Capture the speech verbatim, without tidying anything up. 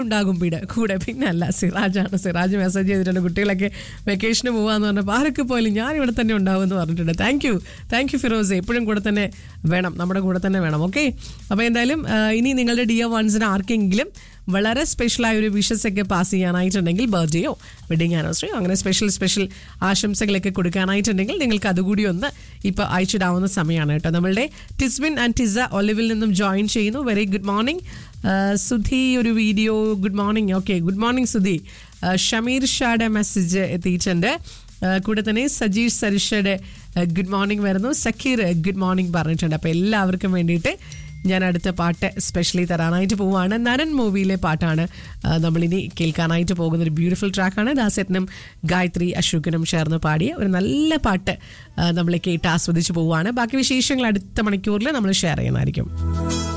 ഉണ്ടാകും പിട കൂടെ. പിന്നെ അല്ല, സിറാജാണ്. സിറാജ് മെസ്സേജ് ചെയ്തിട്ടുണ്ട്, കുട്ടികളൊക്കെ വെക്കേഷന് പോകാന്ന് പറഞ്ഞപ്പോൾ ആരൊക്കെ പോയാലും ഞാൻ ഇവിടെ തന്നെ ഉണ്ടാവും എന്ന് പറഞ്ഞിട്ടുണ്ട്. Thank you thank you Firoz, എപ്പോഴും കൂടെ തന്നെ വേണം, നമ്മുടെ കൂടെ തന്നെ വേണം. ഓക്കെ, അപ്പോൾ എന്തായാലും ഇനി നിങ്ങളുടെ ഡിയർ വൺസിന് ആർക്കെങ്കിലും വളരെ സ്പെഷ്യലായ ഒരു വിഷസ് ഒക്കെ പാസ് ചെയ്യാനായിട്ടുണ്ടെങ്കിൽ, ബർത്ത്ഡേയോ വെഡിങ് ആനിവേഴ്സറിയോ അങ്ങനെ സ്പെഷ്യൽ സ്പെഷ്യൽ ആശംസകളൊക്കെ കൊടുക്കാനായിട്ടുണ്ടെങ്കിൽ നിങ്ങൾക്ക് അതുകൂടി ഒന്ന് ഇപ്പോൾ അയച്ചിടാവുന്ന സമയമാണ് കേട്ടോ. നമ്മളുടെ ടിസ്വിൻ ആൻഡ് ടിസ ഒലിവിൽ നിന്നും ജോയിൻ ചെയ്യുന്നു. വെരി ഗുഡ് മോർണിംഗ് സുധി, ഒരു video. Good morning. Okay, good morning Sudhi. Shameer ഷായുടെ മെസ്സേജ് എത്തിയിട്ടുണ്ട്. കൂടെ തന്നെ സജീഷ് സരിഷയുടെ ഗുഡ് മോർണിംഗ് വരുന്നു. സക്കീർ ഗുഡ് മോർണിംഗ് പറഞ്ഞിട്ടുണ്ട്. അപ്പോൾ എല്ലാവർക്കും വേണ്ടിയിട്ട് ഞാൻ അടുത്ത പാട്ട് സ്പെഷ്യലി തരാനായിട്ട് പോവുകയാണ്. നരൻ മൂവിയിലെ പാട്ടാണ് നമ്മളിനി കേൾക്കാനായിട്ട് പോകുന്ന ഒരു ബ്യൂട്ടിഫുൾ ട്രാക്കാണ്. ദാസേട്ടനും ഗായത്രി അശോകനും ചേർന്ന് പാടിയ ഒരു നല്ല പാട്ട് നമ്മൾ കേട്ട് ആസ്വദിച്ച് പോവുകയാണ്. ബാക്കി വിശേഷങ്ങൾ അടുത്ത മണിക്കൂറിൽ നമ്മൾ ഷെയർ ചെയ്യുന്നതായിരിക്കും.